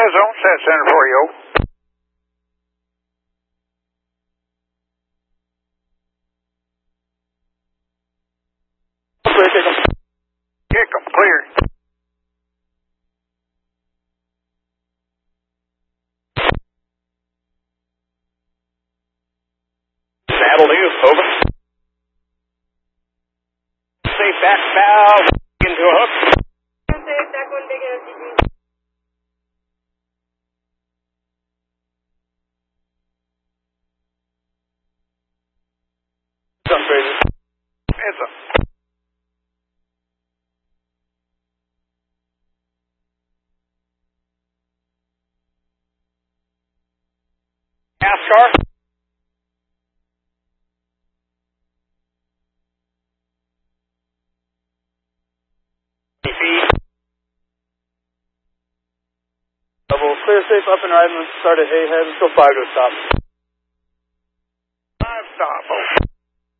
zone set center for you. Kick 'em, clear. Saddle you, over. Safe back bow into a hook. Safe back one big SCG. Jump Fraser. It's a NASCAR. Double clear safe up and right. Let's start at A head. Let's go 5 to a stop. 5 stop.